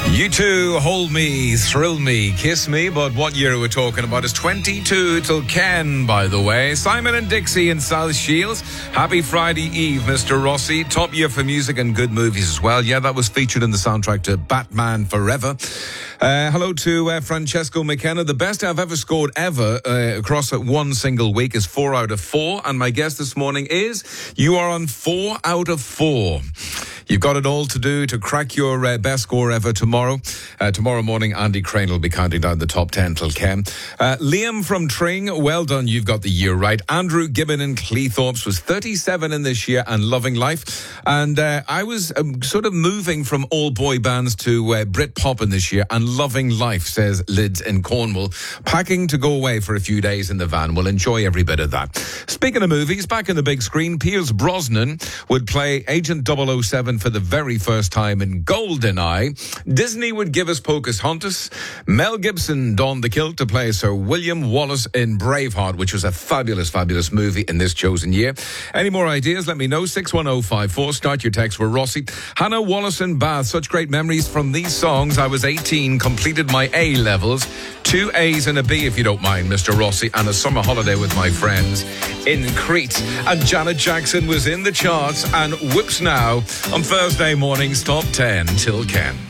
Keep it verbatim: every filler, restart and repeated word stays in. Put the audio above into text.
You two hold me, thrill me, kiss me, but what year we're talking about is twenty-two till Ken, by the way. Simon and Dixie in South Shields. Happy Friday Eve, Mister Rossi. Top year for music and good movies as well. Yeah, that was featured in the soundtrack to Batman Forever. Uh, hello to uh, Francesco McKenna. The best I've ever scored ever uh, across one single week is four out of four. And my guest this morning is you are on four out of four. You've got it all to do to crack your uh, best score ever tomorrow. Uh, tomorrow morning, Andy Crane will be counting down the top ten till Ken. Uh, Liam from Tring, well done, you've got the year right. Andrew Gibbon in Cleethorpes was thirty-seven in this year and loving life. And uh, I was um, sort of moving from all boy bands to uh, Britpop in this year and loving life, says Lids in Cornwall. Packing to go away for a few days in the van. We'll enjoy every bit of that. Speaking of movies, back in the big screen, Pierce Brosnan would play Agent double oh seven for the very first time in GoldenEye. Disney would give us Pocahontas. Mel Gibson donned the kilt to play Sir William Wallace in Braveheart, which was a fabulous, fabulous movie in this chosen year. Any more ideas? Let me know. six one oh five four. Start your text for Rossi. Hannah Wallace in Bath. Such great memories from these songs. I was eighteen, completed my A levels. Two A's and a B, if you don't mind, Mister Rossi, and a summer holiday with my friends in Crete. And Janet Jackson was in the charts and whoops now on Thursday morning's Top ten till Ken.